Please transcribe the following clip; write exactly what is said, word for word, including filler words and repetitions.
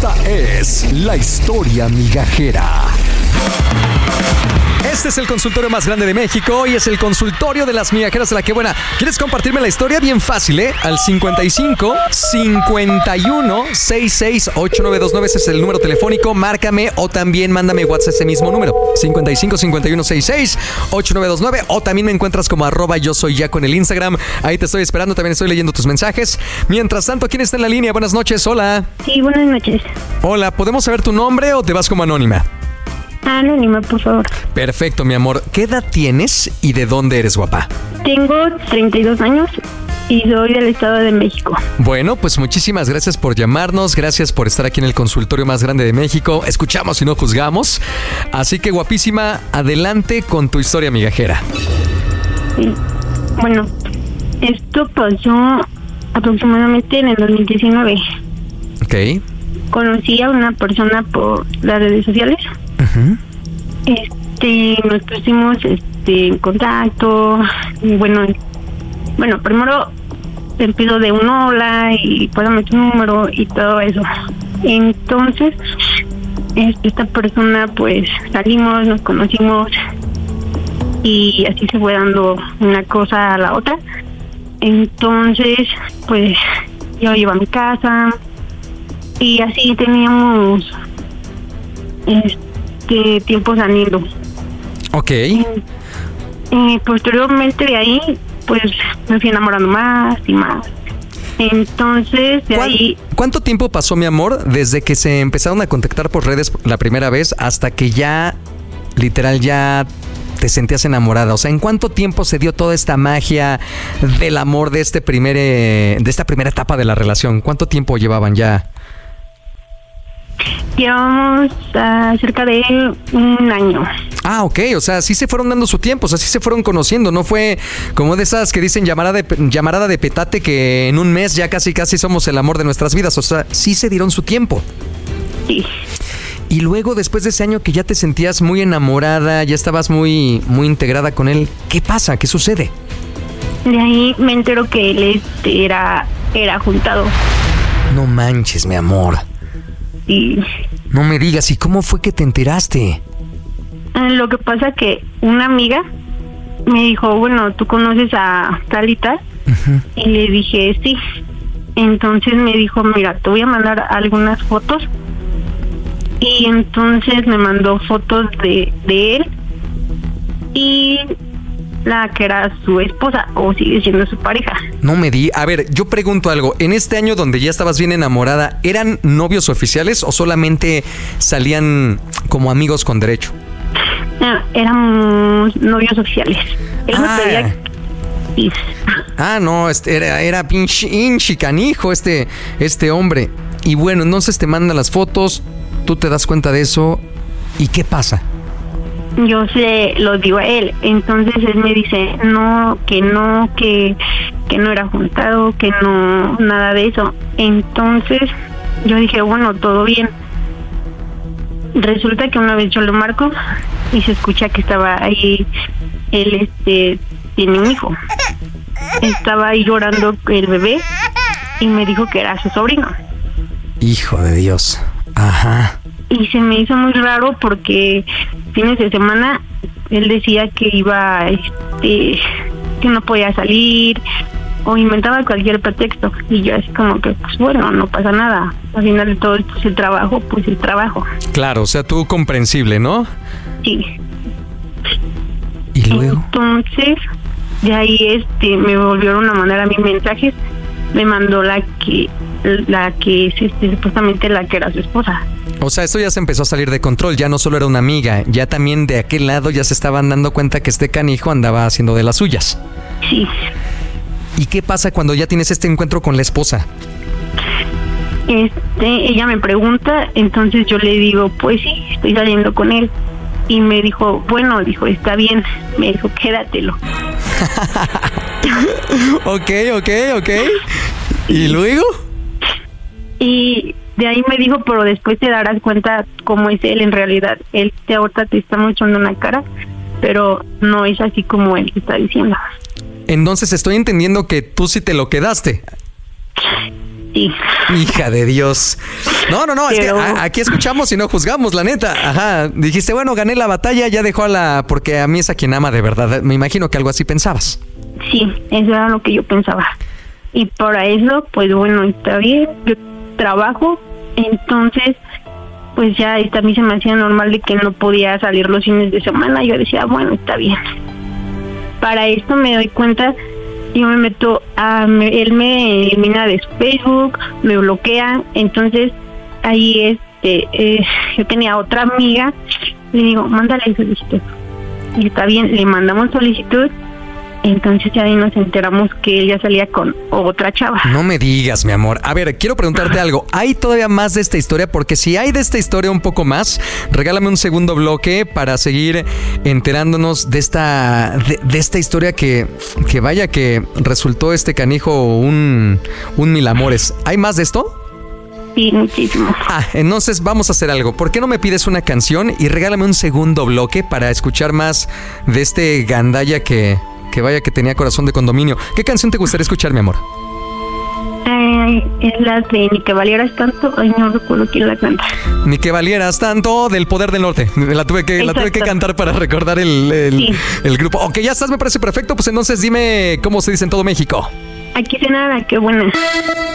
Esta es la historia migajera. Este es el consultorio más grande de México y es el consultorio de las migajeras de la que buena. ¿Quieres compartirme la historia? Bien fácil, ¿eh? Al cincuenta y cinco, cincuenta y uno, sesenta y seis, ochenta y nueve veintinueve. Ese es el número telefónico. Márcame o también mándame WhatsApp ese mismo número. cincuenta y cinco, cincuenta y uno, sesenta y seis, ochenta y nueve veintinueve. O también me encuentras como arroba yo soy Yaco en el Instagram. Ahí te estoy esperando. También estoy leyendo tus mensajes. Mientras tanto, ¿quién está en la línea? Buenas noches. Hola. Sí, buenas noches. Hola. ¿Podemos saber tu nombre o te vas como anónima? Anónima, por favor. Perfecto, mi amor. ¿Qué edad tienes y de dónde eres, guapa? Tengo treinta y dos años y soy del Estado de México. Bueno, pues muchísimas gracias por llamarnos. Gracias por estar aquí en el consultorio más grande de México. Escuchamos y no juzgamos. Así que, guapísima, adelante con tu historia migajera. Sí. Bueno, esto pasó aproximadamente en el dos mil diecinueve. Ok. Conocí a una persona por las redes sociales. Uh-huh. Este, nos pusimos este, en contacto. Y bueno, bueno, primero empezó de un hola y pásame tu número y todo eso. Entonces, este, esta persona, pues salimos, nos conocimos y así se fue dando una cosa a la otra. Entonces, pues yo iba a mi casa y así teníamos este tiempo saliendo. Ok. Y, y posteriormente de ahí, pues me fui enamorando más y más. Entonces, de ahí... ¿Cuánto tiempo pasó, mi amor, desde que se empezaron a contactar por redes la primera vez hasta que ya, literal, ya te sentías enamorada? O sea, ¿en cuánto tiempo se dio toda esta magia del amor de este primer, eh, de esta primera etapa de la relación? ¿Cuánto tiempo llevaban ya? Llevamos uh, cerca de un año. Ah, ok, o sea, sí se fueron dando su tiempo, o sea, sí se fueron conociendo, no fue como de esas que dicen llamarada de, llamarada de petate que en un mes ya casi casi somos el amor de nuestras vidas, o sea, sí se dieron su tiempo. Sí. Y luego, después de ese año que ya te sentías muy enamorada, ya estabas muy, muy integrada con él, ¿qué pasa? ¿Qué sucede? De ahí me entero que él este, era, era juntado. No manches, mi amor. Y no me digas, ¿y cómo fue que te enteraste? Lo que pasa que una amiga me dijo, bueno, ¿tú conoces a tal y tal? Uh-huh. Y le dije, sí. Entonces me dijo, mira, te voy a mandar algunas fotos. Y entonces me mandó fotos de, de él y la que era su esposa, o sigue siendo su pareja. No me di... A ver, yo pregunto algo. En este año donde ya estabas bien enamorada, ¿eran novios oficiales o solamente salían como amigos con derecho? No, éramos novios oficiales. Él ah. me pedía... Sí. Ah, no, este era, era pinche hinchi canijo este, este hombre. Y bueno, entonces te mandan las fotos, tú te das cuenta de eso, ¿y qué pasa? Yo se lo digo a él, entonces él me dice no, que no, que, que no era juntado, que no, nada de eso. Entonces yo dije, bueno, todo bien. Resulta que una vez yo lo marco y se escucha que estaba ahí, él este tiene un hijo. Estaba ahí llorando el bebé y me dijo que era su sobrino. Hijo de Dios. Ajá. Y se me hizo muy raro porque fines de semana él decía que iba, este, que no podía salir o inventaba cualquier pretexto. Y yo así como que, pues bueno, no pasa nada. Al final de todo esto es el trabajo, pues el trabajo. Claro, o sea, tú comprensible, ¿no? Sí. ¿Y luego? Entonces, de ahí este me volvieron a mandar a mí mensajes. Me mandó la que, la que es este, supuestamente la que era su esposa. O sea, esto ya se empezó a salir de control, ya no solo era una amiga, ya también de aquel lado ya se estaban dando cuenta que este canijo andaba haciendo de las suyas. Sí. ¿Y qué pasa cuando ya tienes este encuentro con la esposa? Este, ella me pregunta, entonces yo le digo, pues sí, estoy saliendo con él. Y me dijo, bueno, dijo, está bien. Me dijo, quédatelo. Ok, ok, ok. ¿Y luego? Y de ahí me dijo, pero después te darás cuenta cómo es él en realidad. Él te ahorita te está mostrando una cara, pero no es así como él te está diciendo. Entonces estoy entendiendo que tú sí te lo quedaste. Sí. Hija de Dios. No, no, no, Pero... es que a, aquí escuchamos y no juzgamos, la neta. Ajá, dijiste, bueno, gané la batalla, ya dejó a la... Porque a mí es a quien ama de verdad. Me imagino que algo así pensabas. Sí, eso era lo que yo pensaba. Y para eso, pues bueno, está bien, yo trabajo, entonces, pues ya a mí se me hacía normal de que no podía salir los fines de semana. Yo decía, bueno, está bien. Para esto me doy cuenta... Yo me meto a... Me, él me elimina de su Facebook, me bloquea, entonces ahí este eh, yo tenía otra amiga, le digo, mándale solicitud. Y está bien, le mandamos solicitud, entonces ya ahí nos enteramos que ella salía con otra chava. No me digas, mi amor. A ver, quiero preguntarte algo. ¿Hay todavía más de esta historia? Porque si hay de esta historia un poco más, regálame un segundo bloque para seguir enterándonos de esta de, de esta historia que, que vaya que resultó este canijo un, un mil amores. ¿Hay más de esto? Sí, muchísimo. Ah, entonces vamos a hacer algo. ¿Por qué no me pides una canción y regálame un segundo bloque para escuchar más de este gandalla que... que vaya que tenía corazón de condominio? ¿Qué canción te gustaría escuchar, mi amor? Eh, es la de Ni que valieras tanto. Ay, no recuerdo quién la canta. Ni que valieras tanto, del Poder del Norte. La tuve que, la tuve que cantar para recordar el, el, sí. el grupo. Ok, ya estás, me parece perfecto. Pues entonces dime cómo se dice en todo México. Aquí se nada, qué buena.